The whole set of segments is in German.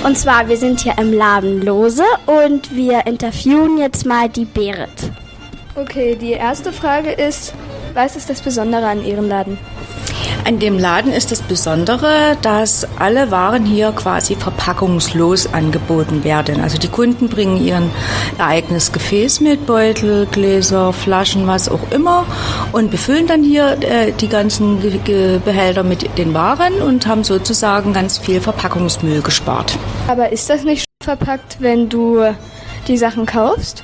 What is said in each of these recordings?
Und zwar, wir sind hier im Laden Lose und wir interviewen jetzt mal die Berit. Okay, die erste Frage ist, was ist das Besondere an Ihrem Laden? An dem Laden ist das Besondere, dass alle Waren hier quasi verpackungslos angeboten werden. Also die Kunden bringen ihr eigenes Gefäß mit, Beutel, Gläser, Flaschen, was auch immer und befüllen dann hier die ganzen Behälter mit den Waren und haben sozusagen ganz viel Verpackungsmüll gespart. Aber ist das nicht verpackt, wenn du die Sachen kaufst?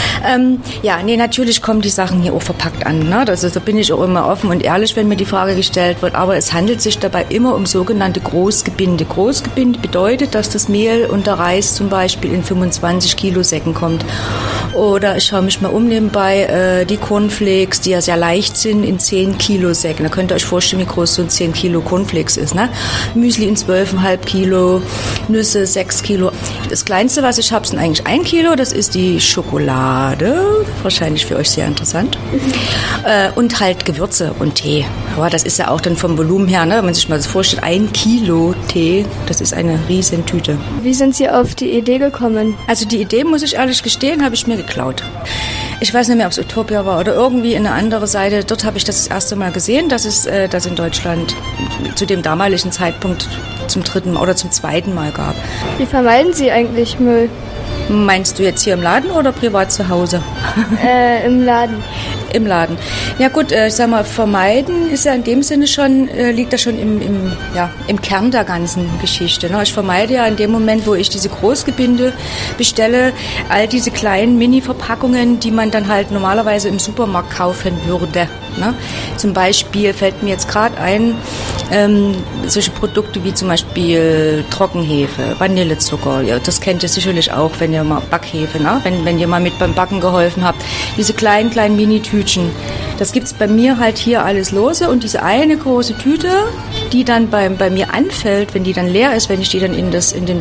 Natürlich kommen die Sachen hier auch verpackt an. Ne? Da bin ich auch immer offen und ehrlich, wenn mir die Frage gestellt wird. Aber es handelt sich dabei immer um sogenannte Großgebinde. Großgebinde bedeutet, dass das Mehl und der Reis zum Beispiel in 25 Kilo Säcken kommt. Oder ich schaue mich mal um nebenbei, die Cornflakes, die ja sehr leicht sind, in 10 Kilo Säcken. Da könnt ihr euch vorstellen, wie groß so ein 10 Kilo Cornflakes ist. Ne? Müsli in 12,5 Kilo, Nüsse 6 Kilo. Das Kleinste, was ich habe, sind eigentlich 1 Kilo. Das ist die Schokolade. Wahrscheinlich für euch sehr interessant. Und halt Gewürze und Tee. Aber das ist ja auch dann vom Volumen her, ne? Wenn man sich mal das vorstellt, 1 Kilo Tee, das ist eine riesen Tüte. Wie sind Sie auf die Idee gekommen? Also die Idee, muss ich ehrlich gestehen, habe ich mir geklaut. Ich weiß nicht mehr, ob es Utopia war oder irgendwie eine andere Seite. Dort habe ich das erste Mal gesehen, dass es das in Deutschland zu dem damaligen Zeitpunkt zum 3. oder zum 2. Mal gab. Wie vermeiden Sie eigentlich Müll? Meinst du jetzt hier im Laden oder privat zu Hause? Im Laden. Im Laden. Ja gut, ich sag mal, vermeiden ist ja in dem Sinne schon, liegt da schon im Kern der ganzen Geschichte. Ne? Ich vermeide ja in dem Moment, wo ich diese Großgebinde bestelle, all diese kleinen Mini-Verpackungen, die man dann halt normalerweise im Supermarkt kaufen würde. Ne? Zum Beispiel fällt mir jetzt gerade ein, solche Produkte wie zum Beispiel Trockenhefe, Vanillezucker, ja, das kennt ihr sicherlich auch, wenn ihr mal Backhefe, ne? wenn ihr mal mit beim Backen geholfen habt. Diese kleinen Mini-Tütchen, das gibt's bei mir halt hier alles lose und diese eine große Tüte, die dann bei mir anfällt, wenn die dann leer ist, wenn ich die dann den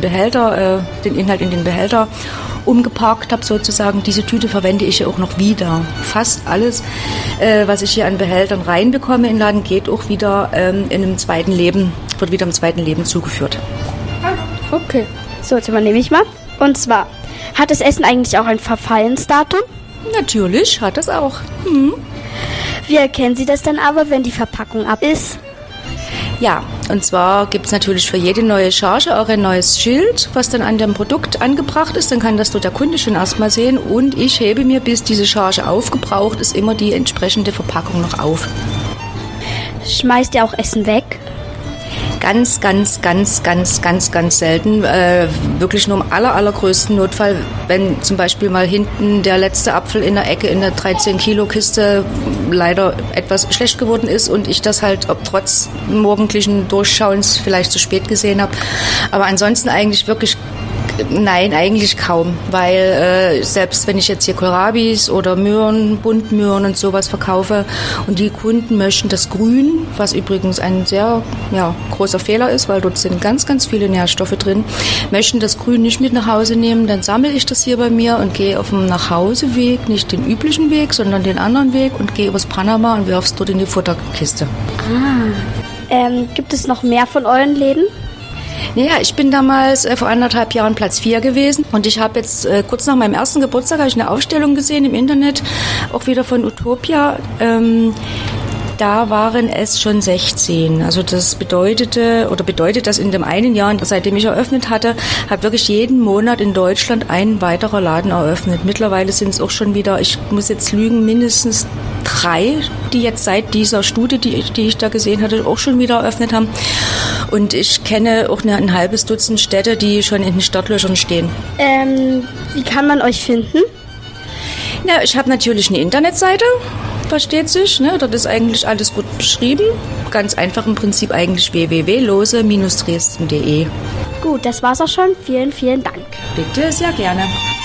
Inhalt in den Behälter umgeparkt habe sozusagen, diese Tüte verwende ich ja auch noch wieder. Fast alles, was ich hier an Behältern reinbekomme in den Laden, geht auch wieder wird wieder im zweiten Leben zugeführt. Okay. So, jetzt übernehme ich mal. Und zwar, hat das Essen eigentlich auch ein Verfallensdatum? Natürlich, hat es auch. Wie erkennen Sie das dann aber, wenn die Verpackung ab ist? Ja, und zwar gibt es natürlich für jede neue Charge auch ein neues Schild, was dann an dem Produkt angebracht ist. Dann kann das dort der Kunde schon erstmal sehen. Und ich hebe mir, bis diese Charge aufgebraucht ist, immer die entsprechende Verpackung noch auf. Schmeißt ihr auch Essen weg? Ganz, ganz, ganz, ganz, ganz, ganz selten. Wirklich nur im allergrößten Notfall, wenn zum Beispiel mal hinten der letzte Apfel in der Ecke in der 13-Kilo-Kiste leider etwas schlecht geworden ist und ich das halt trotz morgendlichen Durchschauens vielleicht zu spät gesehen habe. Aber ansonsten eigentlich wirklich nein, eigentlich kaum, weil selbst wenn ich jetzt hier Kohlrabis oder Möhren, Buntmöhren und sowas verkaufe und die Kunden möchten das Grün, was übrigens ein sehr großer Fehler ist, weil dort sind ganz, ganz viele Nährstoffe drin, möchten das Grün nicht mit nach Hause nehmen, dann sammle ich das hier bei mir und gehe auf dem Nachhauseweg, nicht den üblichen Weg, sondern den anderen Weg und gehe übers Panama und werfe es dort in die Futterkiste. Gibt es noch mehr von euren Läden? Naja, ich bin damals vor 1,5 Jahren Platz 4 gewesen und ich habe jetzt kurz nach meinem ersten Geburtstag habe ich eine Aufstellung gesehen im Internet, auch wieder von Utopia. Da waren es schon 16. Also das bedeutet das in dem einen Jahr, seitdem ich eröffnet hatte, hat wirklich jeden Monat in Deutschland ein weiterer Laden eröffnet. Mittlerweile sind es auch schon wieder, ich muss jetzt lügen, mindestens 3, die jetzt seit dieser Studie, die ich da gesehen hatte, auch schon wieder eröffnet haben. Und ich kenne auch ein halbes Dutzend Städte, die schon in den Startlöchern stehen. Wie kann man euch finden? Ja, ich habe natürlich eine Internetseite. Versteht sich, ne? Dort ist eigentlich alles gut beschrieben. Ganz einfach im Prinzip eigentlich www.lose-dresden.de. Gut, das war's auch schon. Vielen, vielen Dank. Bitte, sehr gerne.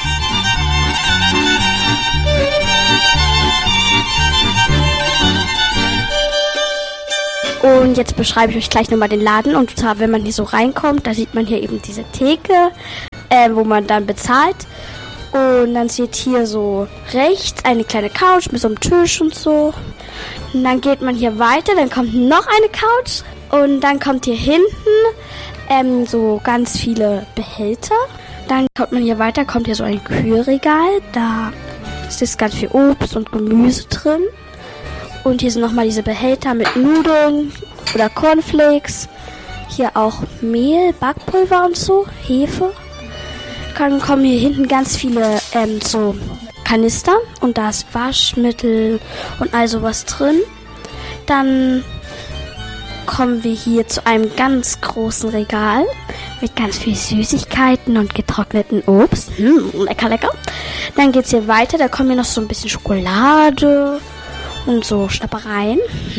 Und jetzt beschreibe ich euch gleich nochmal den Laden. Und zwar, wenn man hier so reinkommt, da sieht man hier eben diese Theke, wo man dann bezahlt. Und dann steht hier so rechts eine kleine Couch mit so einem Tisch und so. Und dann geht man hier weiter, dann kommt noch eine Couch. Und dann kommt hier hinten so ganz viele Behälter. Dann kommt man hier weiter, kommt hier so ein Kühlregal. Da ist ganz viel Obst und Gemüse drin. Und hier sind nochmal diese Behälter mit Nudeln oder Cornflakes. Hier auch Mehl, Backpulver und so, Hefe. Dann kommen hier hinten ganz viele so Kanister und da ist Waschmittel und all sowas drin. Dann kommen wir hier zu einem ganz großen Regal mit ganz viel Süßigkeiten und getrockneten Obst. Lecker, lecker. Dann geht's hier weiter, da kommen hier noch so ein bisschen Schokolade und so Schnappereien.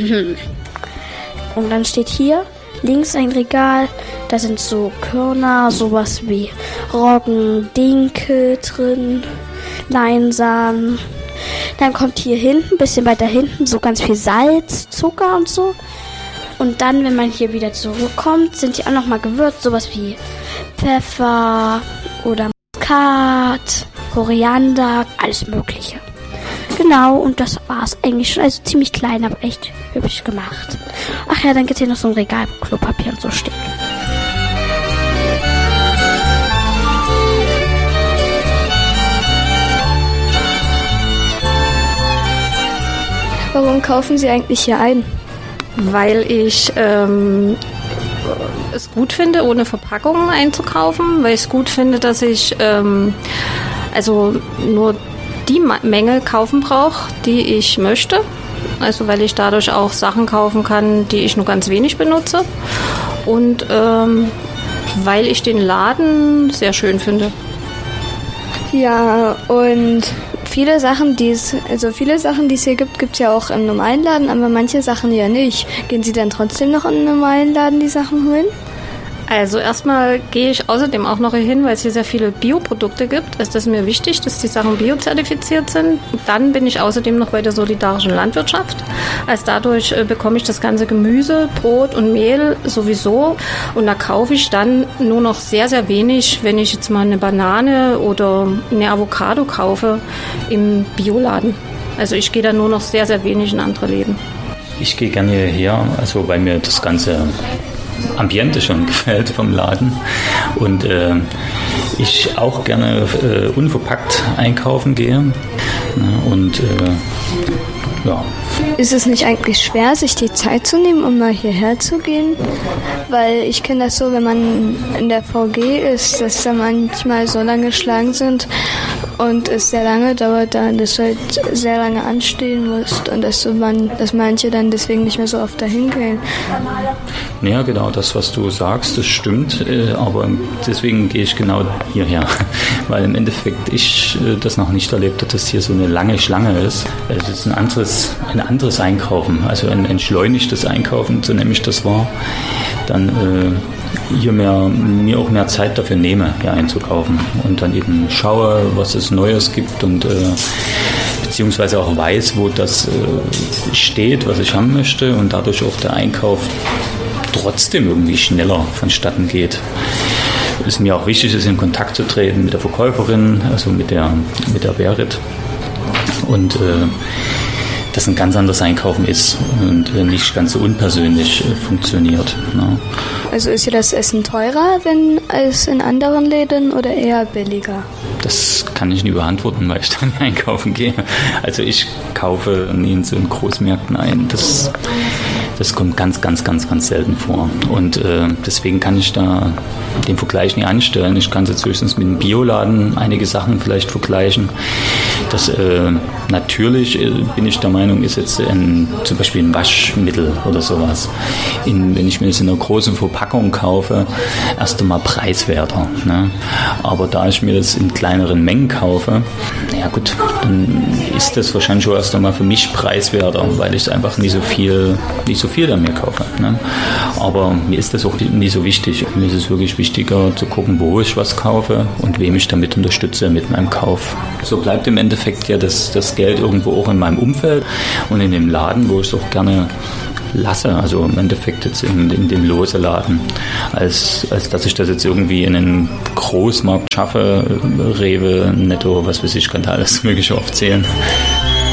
Und dann steht hier links ein Regal, da sind so Körner, sowas wie Roggen, Dinkel drin, Leinsamen. Dann kommt hier hinten, ein bisschen weiter hinten, so ganz viel Salz, Zucker und so. Und dann, wenn man hier wieder zurückkommt, sind hier auch nochmal Gewürze, sowas wie Pfeffer oder Muskat, Koriander, alles Mögliche. Genau, und das war's eigentlich schon. Also ziemlich klein, aber echt hübsch gemacht. Ach ja, dann gibt's hier noch so ein Regal, wo Klopapier und so steht. Warum kaufen Sie eigentlich hier ein? Weil ich es gut finde, ohne Verpackungen einzukaufen, weil ich es gut finde, dass ich also nur die Menge kaufen brauche, die ich möchte. Also weil ich dadurch auch Sachen kaufen kann, die ich nur ganz wenig benutze. Und weil ich den Laden sehr schön finde. Ja, und viele Sachen, die es hier gibt, gibt es ja auch im normalen Laden, aber manche Sachen ja nicht. Gehen Sie dann trotzdem noch in den normalen Laden die Sachen holen? Also erstmal gehe ich außerdem auch noch hier hin, weil es hier sehr viele Bioprodukte gibt. Also das ist mir wichtig, dass die Sachen biozertifiziert sind. Dann bin ich außerdem noch bei der solidarischen Landwirtschaft. Also dadurch bekomme ich das ganze Gemüse, Brot und Mehl sowieso. Und da kaufe ich dann nur noch sehr, sehr wenig, wenn ich jetzt mal eine Banane oder eine Avocado kaufe im Bioladen. Also ich gehe da nur noch sehr, sehr wenig in andere Läden. Ich gehe gerne hierher, also weil mir das ganze Ambiente schon gefällt vom Laden und ich auch gerne unverpackt einkaufen gehe und ja. Ist es nicht eigentlich schwer, sich die Zeit zu nehmen, um mal hierher zu gehen? Weil ich kenne das so, wenn man in der VG ist, dass da manchmal so lange Schlangen sind und es sehr lange dauert, dass du halt sehr lange anstehen musst und dass manche dann deswegen nicht mehr so oft dahin gehen. Ja, genau, das, was du sagst, das stimmt, aber deswegen gehe ich genau hierher, weil im Endeffekt ich das noch nicht erlebt habe, dass hier so eine lange Schlange ist. Es ist ein anderes Einkaufen, also ein entschleunigtes Einkaufen, so nehme ich das wahr. Dann hier mir auch mehr Zeit dafür nehme, hier einzukaufen und dann eben schaue, was es Neues gibt und beziehungsweise auch weiß, wo das steht, was ich haben möchte und dadurch auch der Einkauf trotzdem irgendwie schneller vonstatten geht. Es ist mir auch wichtig, ist in Kontakt zu treten mit der Verkäuferin, also mit der Berit und das ein ganz anderes Einkaufen ist und nicht ganz so unpersönlich funktioniert. Ne? Also ist hier das Essen teurer als in anderen Läden oder eher billiger? Das kann ich nie beantworten, weil ich dann einkaufen gehe. Also ich kaufe nie in so Großmärkten ein. Das kommt ganz, ganz, ganz, ganz selten vor. Und deswegen kann ich da den Vergleich nie anstellen. Ich kann jetzt höchstens mit dem Bioladen einige Sachen vielleicht vergleichen. Das natürlich bin ich der Meinung, ist jetzt zum Beispiel ein Waschmittel oder sowas. Wenn ich mir das in einer großen Verpackung kaufe, erst einmal preiswerter. Ne? Aber da ich mir das in kleineren Mengen kaufe, ja gut, dann ist das wahrscheinlich schon erst einmal für mich preiswerter, weil ich einfach nicht so viel dann mir kaufe. Ne? Aber mir ist das auch nie so wichtig. Mir ist es wirklich wichtiger zu gucken, wo ich was kaufe und wem ich damit unterstütze mit meinem Kauf. So bleibt im Endeffekt ja das Geld irgendwo auch in meinem Umfeld und in dem Laden, wo ich es auch gerne lasse, also im Endeffekt jetzt in dem Lose-Laden, als dass ich das jetzt irgendwie in einen Großmarkt schaffe, Rewe, Netto, was weiß ich, kann da alles Mögliche aufzählen.